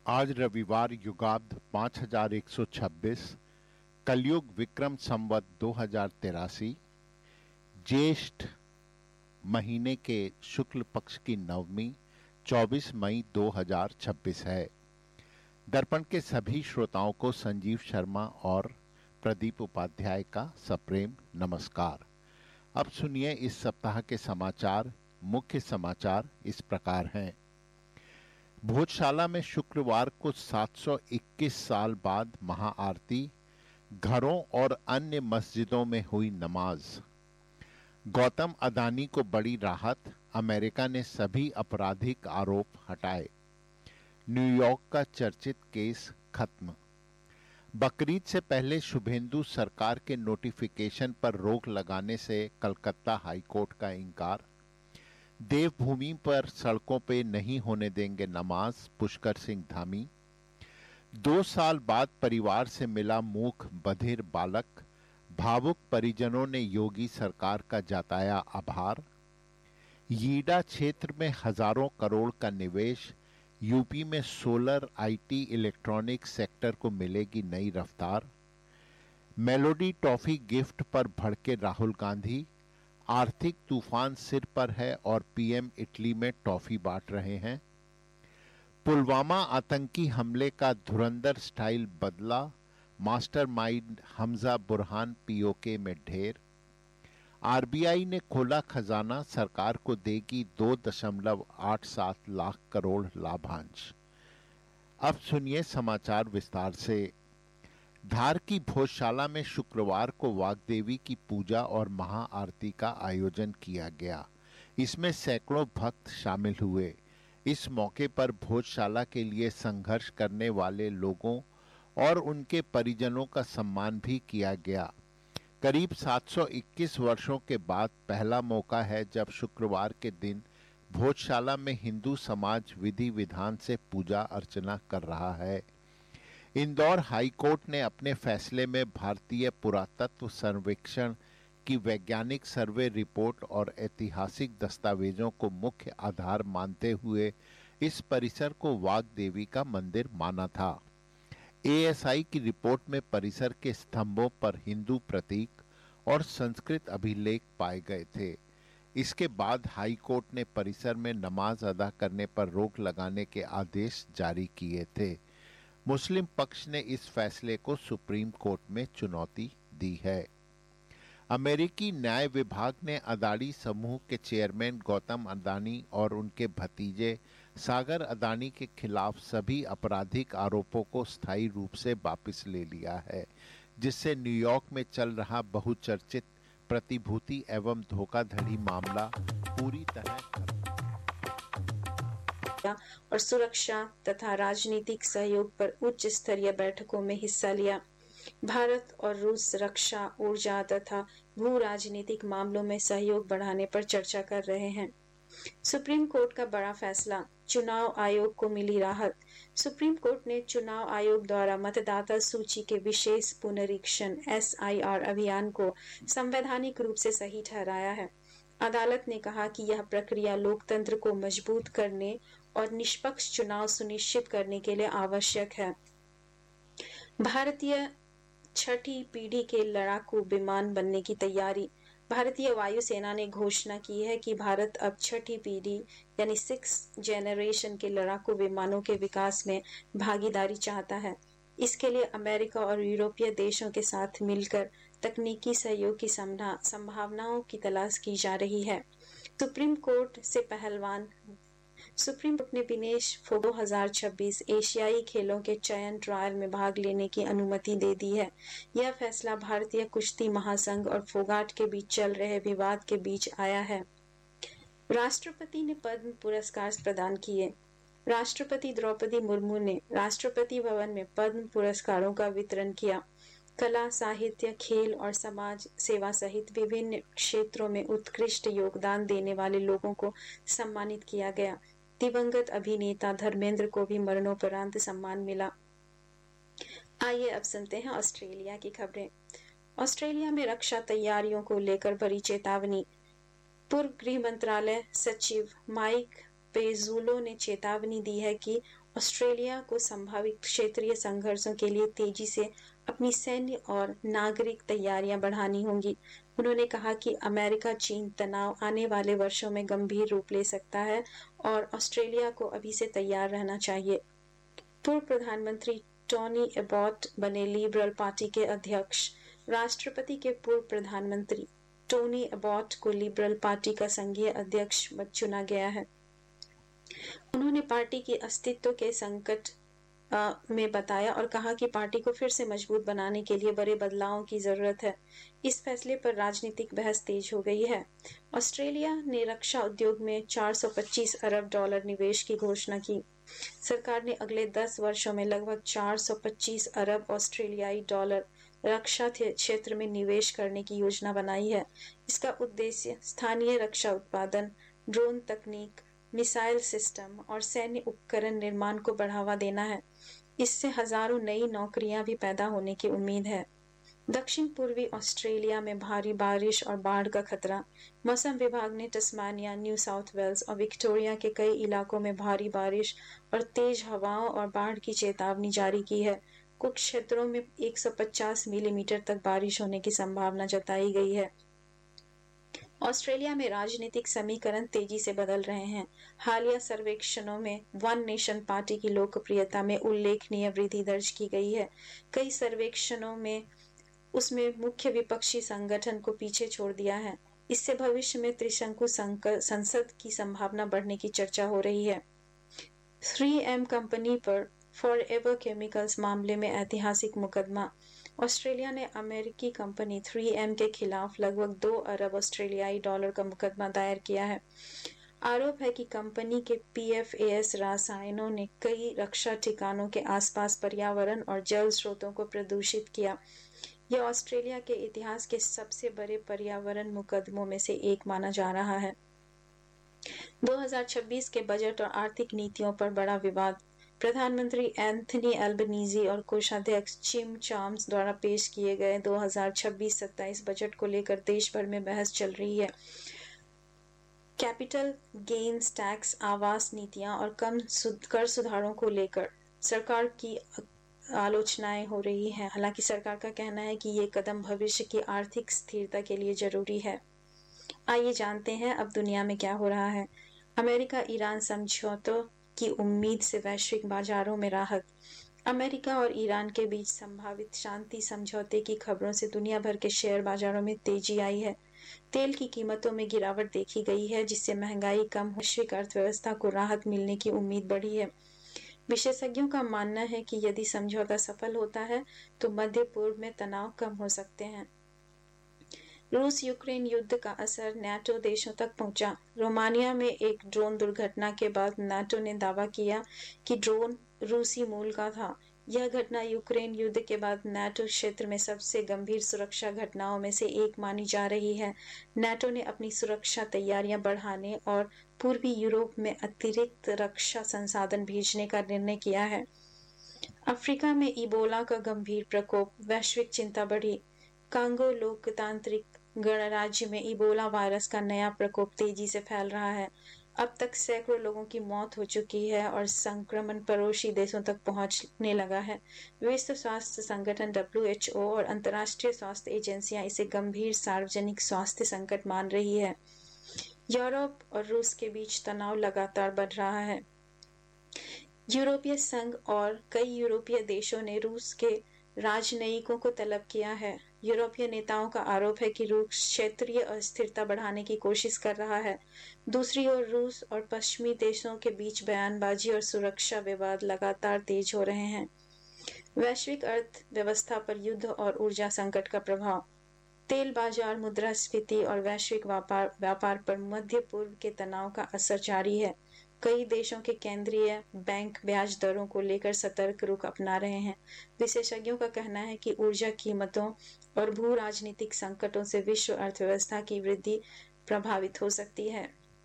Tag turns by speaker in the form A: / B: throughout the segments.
A: आज रविवार युगाब्द 5126 कलयुग विक्रम संवत 2083 ज्येष्ठ महीने के शुक्ल पक्ष की नवमी 24 मई 2026 है। दर्पण के सभी श्रोताओं को संजीव शर्मा और प्रदीप उपाध्याय का सप्रेम नमस्कार। अब सुनिए इस सप्ताह के समाचार। मुख्य समाचार इस प्रकार हैं। भोजशाला में शुक्रवार को 721 साल बाद महाआरती, घरों और अन्य मस्जिदों में हुई नमाज। गौतम अदानी को बड़ी राहत, अमेरिका ने सभी आपराधिक आरोप हटाए। न्यूयॉर्क का चर्चित केस खत्म। बकरीद से पहले शुभेंदु सरकार के नोटिफिकेशन पर रोक लगाने से कलकत्ता हाईकोर्ट का इंकार। देवभूमि पर सड़कों पे नहीं होने देंगे नमाज, पुष्कर सिंह धामी। 2 साल बाद परिवार से मिला मूक बधिर बालक, भावुक परिजनों ने योगी सरकार का जताया आभार। यीडा क्षेत्र में हजारों करोड़ का निवेश, यूपी में सोलर, आईटी, इलेक्ट्रॉनिक सेक्टर को मिलेगी नई रफ्तार। मेलोडी टॉफी गिफ्ट पर भड़के राहुल गांधी, आर्थिक तूफान सिर पर है और पीएम इटली में टॉफी बांट रहे हैं। पुलवामा आतंकी हमले का धुरंधर स्टाइल बदला, मास्टरमाइंड हमजा बुरहान पीओके में ढेर। आरबीआई ने खोला खजाना, सरकार को देगी 2.87 लाख करोड़ लाभांश। अब सुनिए समाचार विस्तार से। धार की भोजशाला में शुक्रवार को वाग्देवी की पूजा और महाआरती का आयोजन किया गया। इसमें सैकड़ों भक्त शामिल हुए। इस मौके पर भोजशाला के लिए संघर्ष करने वाले लोगों और उनके परिजनों का सम्मान भी किया गया। करीब 721 वर्षों के बाद पहला मौका है जब शुक्रवार के दिन भोजशाला में हिंदू समाज विधि विधान से पूजा अर्चना कर रहा है। इंदौर हाईकोर्ट ने अपने फैसले में भारतीय पुरातत्व सर्वेक्षण की वैज्ञानिक सर्वे रिपोर्ट और ऐतिहासिक दस्तावेजों को मुख्य आधार मानते हुए इस परिसर को वाग्देवी का मंदिर माना था। एएसआई की रिपोर्ट में परिसर के स्तंभों पर हिंदू प्रतीक और संस्कृत अभिलेख पाए गए थे। इसके बाद हाईकोर्ट ने परिसर में नमाज अदा करने पर रोक लगाने के आदेश जारी किए थे। मुस्लिम पक्ष ने इस फैसले को सुप्रीम कोर्ट में चुनौती दी है। अमेरिकी न्याय विभाग ने अदानी समूह के चेयरमैन गौतम अदानी और उनके भतीजे सागर अदानी के खिलाफ सभी आपराधिक आरोपों को स्थायी रूप से वापस ले लिया है, जिससे न्यूयॉर्क में चल रहा बहुचर्चित प्रतिभूति एवं धोखाधड़ी मामला पूरी तरह
B: और सुरक्षा तथा राजनीतिक सहयोग पर उच्च स्तरीय बैठकों में हिस्सा लिया। भारत और रूस रक्षा, ऊर्जा तथा भू राजनीतिक मामलों में सहयोग बढ़ाने पर चर्चा कर रहे हैं। सुप्रीम कोर्ट का बड़ा फैसला, चुनाव आयोग को मिली राहत। सुप्रीम कोर्ट ने चुनाव आयोग द्वारा मतदाता सूची के विशेष पुनरीक्षण SIR अभियान को संवैधानिक रूप से सही ठहराया है। अदालत ने कहा कि यह प्रक्रिया लोकतंत्र को मजबूत करने और निष्पक्ष चुनाव सुनिश्चित करने के लिए आवश्यक है। भारतीय छठी पीढ़ी के लड़ाकू विमान बनने की तैयारी। भारतीय वायुसेना ने घोषणा की है कि भारत अब छठी पीढ़ी यानी 6th जनरेशन के लड़ाकू विमानों के विकास में भागीदारी चाहता है। इसके लिए अमेरिका और यूरोपीय देशों के साथ मिलकर तकनीकी सहयोग की संभावनाओं की तलाश की जा रही है। सुप्रीम कोर्ट ने विनेश फोगाट 2026 एशियाई खेलों के चयन ट्रायल में भाग लेने की अनुमति दे दी है। यह फैसला भारतीय कुश्ती महासंघ और फोगाट के बीच चल रहे विवाद के बीच आया है। राष्ट्रपति ने पद्म पुरस्कार प्रदान किए। राष्ट्रपति द्रौपदी मुर्मू ने राष्ट्रपति भवन में पद्म पुरस्कारों का वितरण किया। कला, साहित्य, खेल और समाज सेवा सहित विभिन्न क्षेत्रों में उत्कृष्ट योगदान देने वाले लोगों को सम्मानित किया गया। दिवंगत अभिनेता धर्मेंद्र को भी मरणोपरांत सम्मान मिला। आइए अब सुनते हैं ऑस्ट्रेलिया की खबरें। ऑस्ट्रेलिया में रक्षा तैयारियों को लेकर बड़ी चेतावनी। पूर्व गृह मंत्रालय सचिव माइक पेजुलो ने चेतावनी दी है कि ऑस्ट्रेलिया को संभावित क्षेत्रीय संघर्षों के लिए तेजी से अपनी सैन्य और नागरिक तैयारियां बढ़ानी होंगी। उन्होंने कहा कि अमेरिका चीन तनाव आने वाले वर्षों में गंभीर रूप ले सकता है और ऑस्ट्रेलिया को अभी से तैयार रहना चाहिए। पूर्व प्रधानमंत्री टोनी एबॉट बने लिबरल पार्टी के अध्यक्ष। राष्ट्रपति के पूर्व प्रधानमंत्री टोनी एबॉट को लिबरल पार्टी का संघीय अध्यक्ष चुना गया है। उन्होंने पार्टी की अस्तित्व के संकट में बताया और कहा कि पार्टी को फिर से मजबूत बनाने के लिए बड़े बदलावों की जरूरत है। इस फैसले पर राजनीतिक बहस तेज हो गई है। ऑस्ट्रेलिया ने रक्षा उद्योग में 425 अरब डॉलर निवेश की घोषणा की। सरकार ने अगले 10 वर्षों में लगभग 425 अरब ऑस्ट्रेलियाई डॉलर रक्षा क्षेत्र में निवेश करने की योजना बनाई है। इसका उद्देश्य स्थानीय रक्षा उत्पादन, ड्रोन तकनीक, मिसाइल सिस्टम और सैन्य उपकरण निर्माण को बढ़ावा देना है। इससे हजारों नई नौकरियां भी पैदा होने की उम्मीद है। दक्षिण पूर्वी ऑस्ट्रेलिया में भारी बारिश और बाढ़ का खतरा। मौसम विभाग ने तस्मानिया, न्यू साउथ वेल्स और विक्टोरिया के कई इलाकों में भारी बारिश और तेज हवाओं और बाढ़ की चेतावनी जारी की है। कुछ क्षेत्रों में 150 मिलीमीटर तक बारिश होने की संभावना जताई गई है। ऑस्ट्रेलिया में राजनीतिक समीकरण तेजी से बदल रहे हैं। हालिया सर्वेक्षणों में वन नेशन पार्टी की लोकप्रियता में उल्लेखनीय वृद्धि दर्ज की गई है। कई सर्वेक्षणों में उसमें मुख्य विपक्षी संगठन को पीछे छोड़ दिया है। इससे भविष्य में त्रिशंकु संसद की संभावना बढ़ने की चर्चा हो रही है। 3M कंपनी पर फॉरएवर केमिकल्स मामले में ऐतिहासिक मुकदमा। ऑस्ट्रेलिया ने अमेरिकी कंपनी 3M के खिलाफ लगभग 2 अरब ऑस्ट्रेलियाई डॉलर का मुकदमा दायर किया है। आरोप है कि कंपनी के PFAS रसायनों ने कई रक्षा ठिकानों के आसपास पर्यावरण और जल स्रोतों को प्रदूषित किया। यह ऑस्ट्रेलिया के इतिहास के सबसे बड़े पर्यावरण मुकदमों में से एक माना जा रहा है। 2026 के बजट और आर्थिक नीतियों पर बड़ा विवाद। प्रधानमंत्री एंथनी एल्बनीजी और कोषाध्यक्ष जिम चार्म्स द्वारा पेश किए गए 2026-27 बजट को लेकर देश भर में बहस चल रही है। कैपिटल गेन्स टैक्स, आवास नीतियां और कर सुधारों को लेकर सरकार की आलोचनाएं हो रही हैं। हालांकि सरकार का कहना है कि ये कदम भविष्य की आर्थिक स्थिरता के लिए जरूरी है। आइए जानते हैं अब दुनिया में क्या हो रहा है। अमेरिका ईरान समझौतों की उम्मीद से वैश्विक बाजारों में राहत। अमेरिका और ईरान के बीच संभावित शांति समझौते की खबरों से दुनिया भर के शेयर बाजारों में तेजी आई है। तेल की कीमतों में गिरावट देखी गई है, जिससे महंगाई कम हो वैश्विक अर्थव्यवस्था को राहत मिलने की उम्मीद बढ़ी है। विशेषज्ञों का मानना है कि यदि समझौता सफल होता है तो मध्य पूर्व में तनाव कम हो सकते हैं। रूस यूक्रेन युद्ध का असर नाटो देशों तक पहुंचा। रोमानिया में एक ड्रोन दुर्घटना के बाद नाटो ने दावा किया कि ड्रोन रूसी मूल का था। यह घटना यूक्रेन युद्ध के बाद नाटो क्षेत्र में सबसे गंभीर सुरक्षा घटनाओं में से एक मानी जा रही है। नाटो ने अपनी सुरक्षा तैयारियां बढ़ाने और पूर्वी यूरोप में अतिरिक्त रक्षा संसाधन भेजने का निर्णय किया है। अफ्रीका में इबोला का गंभीर प्रकोप, वैश्विक चिंता बढ़ी। कांगो लोकतांत्रिक गणराज्य में इबोला वायरस का नया प्रकोप तेजी से फैल रहा है। अब तक सैकड़ों लोगों की मौत हो चुकी है और संक्रमण पड़ोसी देशों तक पहुंचने लगा है। विश्व स्वास्थ्य संगठन WHO और अंतर्राष्ट्रीय स्वास्थ्य एजेंसियां इसे गंभीर सार्वजनिक स्वास्थ्य संकट मान रही है। यूरोप और रूस के बीच तनाव लगातार बढ़ रहा है। यूरोपीय संघ और कई यूरोपीय देशों ने रूस के राजनयिकों को तलब किया है। यूरोपीय नेताओं का आरोप है कि रूस क्षेत्रीय अस्थिरता बढ़ाने की कोशिश कर रहा है। दूसरी ओर रूस और पश्चिमी देशों के बीच बयानबाजी और सुरक्षा विवाद लगातार तेज हो रहे हैं। वैश्विक अर्थव्यवस्था पर युद्ध और ऊर्जा संकट का प्रभाव। तेल बाजार, मुद्रास्फीति और वैश्विक व्यापार पर मध्य पूर्व के तनाव का असर जारी है। कई देशों के केंद्रीय बैंक ब्याज दरों को लेकर सतर्क रुख अपना रहे हैं। विशेषज्ञों का कहना है कि ऊर्जा कीमतों और भू राजनीतिक संकटों से विश्व अर्थव्यवस्था की वृद्धि प्रभावित हो सकती है।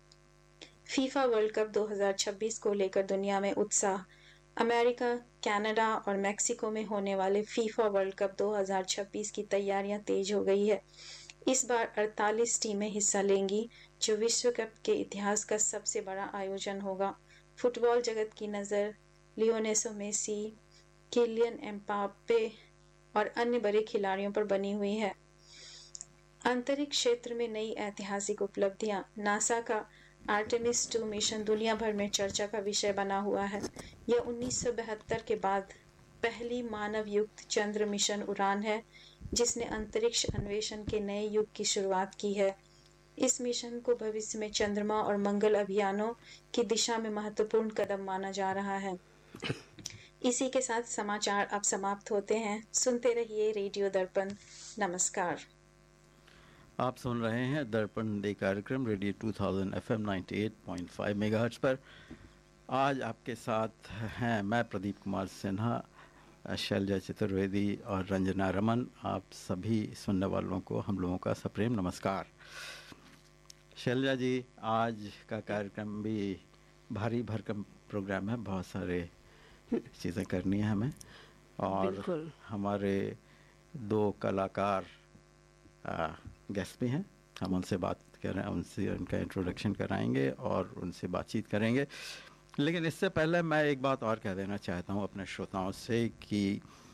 B: फीफा वर्ल्ड कप 2026 को लेकर दुनिया में उत्साह। अमेरिका, कनाडा और मेक्सिको में होने वाले फीफा वर्ल्ड कप 2026 की तैयारियां तेज हो गई है। इस बार 48 टीमें हिस्सा लेंगी, जो विश्व कप के इतिहास का सबसे बड़ा आयोजन होगा। फुटबॉल जगत की नज़र लियोनेल मेसी, किलियन एम्बाप्पे और अन्य बड़े खिलाड़ियों पर बनी हुई है। अंतरिक्ष क्षेत्र में नई ऐतिहासिक उपलब्धियां। नासा का आर्टेमिस 2 मिशन दुनिया भर में चर्चा का विषय बना हुआ है। यह 1972 के बाद पहली मानव युक्त चंद्र मिशन उड़ान है जिसने अंतरिक्ष अन्वेषण के नए युग की शुरुआत की है। इस मिशन को भविष्य में चंद्रमा और मंगल अभियानों की दिशा में महत्वपूर्ण कदम माना जा रहा है। इसी के साथ समाचार अब समाप्त होते हैं। सुनते रहिए रेडियो दर्पण। नमस्कार।
C: आप सुन रहे हैं दर्पण डे कार्यक्रम रेडियो 2000 FM 98.5 मेगाहर्ट्ज पर। आज आपके साथ हैं मैं प्रदीप कुमार सिन्हा, शैलजा चतुर्वेदी और रंजना रमन। आप सभी सुनने वालों को हम लोगों का सप्रेम नमस्कार। शैलजा जी, आज का कार्यक्रम भी भारी भरकम प्रोग्राम है, बहुत सारे चीज़ें करनी है हमें और हमारे 2 कलाकार गेस्ट भी हैं। हम उनसे बात कर रहे हैं, उनसे उनका इंट्रोडक्शन कराएंगे और उनसे बातचीत करेंगे। लेकिन इससे पहले मैं एक बात और कह देना चाहता हूं अपने श्रोताओं से कि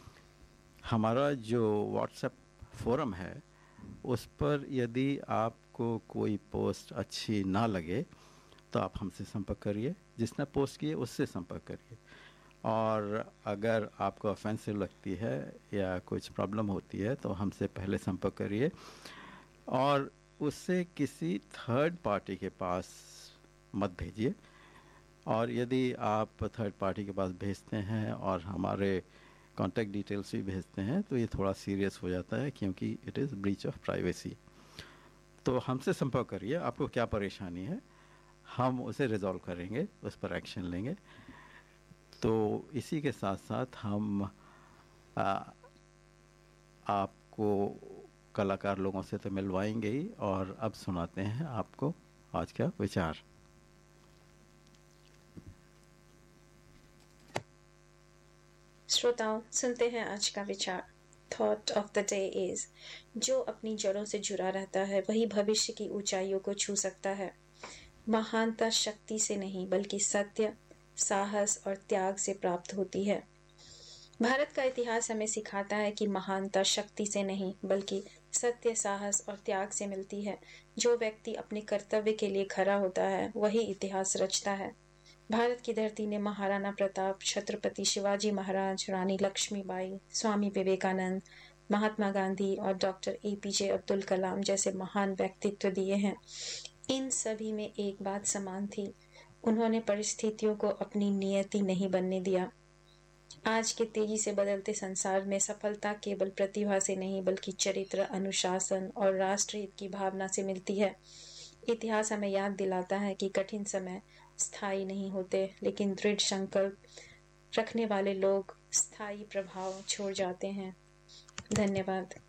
C: हमारा जो व्हाट्सएप फोरम है उस पर यदि आपको कोई पोस्ट अच्छी ना लगे तो आप हमसे संपर्क करिए, जिसने पोस्ट किए उससे संपर्क करिए। और अगर आपको ऑफेंसिव लगती है या कुछ प्रॉब्लम होती है तो हमसे पहले संपर्क करिए और उससे किसी थर्ड पार्टी के पास मत भेजिए। और यदि आप थर्ड पार्टी के पास भेजते हैं और हमारे कॉन्टैक्ट डिटेल्स भी भेजते हैं तो ये थोड़ा सीरियस हो जाता है, क्योंकि it is breach of privacy. तो हमसे संपर्क करिए, आपको क्या परेशानी है, हम उसे रिजॉल्व करेंगे, उस पर एक्शन लेंगे। तो इसी के साथ साथ हम आपको कलाकार लोगों से तो मिलवाएंगे ही, और अब सुनाते हैं आपको आज का विचार।
B: श्रोताओं, सुनते हैं आज का विचार। Thought of the day is, जो अपनी जड़ों से जुड़ा रहता है वही भविष्य की ऊंचाइयों को छू सकता है। महानता शक्ति से नहीं बल्कि सत्य, साहस और त्याग से प्राप्त होती है। भारत का इतिहास हमें सिखाता है कि महानता शक्ति से नहीं बल्कि सत्य, साहस और त्याग से मिलती है। जो व्यक्ति अपने कर्तव्य के लिए खड़ा होता है वही इतिहास रचता है। भारत की धरती ने महाराणा प्रताप, छत्रपति शिवाजी महाराज, रानी लक्ष्मीबाई, स्वामी विवेकानंद, महात्मा गांधी और डॉक्टर APJ अब्दुल कलाम जैसे महान व्यक्तित्व दिए हैं। इन सभी में एक बात समान थी, उन्होंने परिस्थितियों को अपनी नियति नहीं बनने दिया। आज के तेजी से बदलते संसार में सफलता केवल प्रतिभा से नहीं बल्कि चरित्र, अनुशासन और राष्ट्र हित की भावना से मिलती है। इतिहास हमें याद दिलाता है कि कठिन समय स्थायी नहीं होते, लेकिन दृढ़ संकल्प रखने वाले लोग स्थायी प्रभाव छोड़ जाते हैं। धन्यवाद।